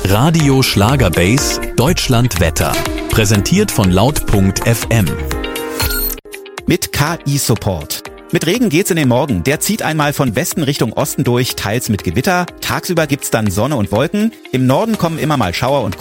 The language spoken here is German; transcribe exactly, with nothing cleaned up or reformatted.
Radio Schlagerbase Deutschland Wetter. Präsentiert von laut punkt f m. Mit K I-Support. Mit Regen geht's in den Morgen. Der zieht einmal von Westen Richtung Osten durch, teils mit Gewitter. Tagsüber gibt's dann Sonne und Wolken. Im Norden kommen immer mal Schauer und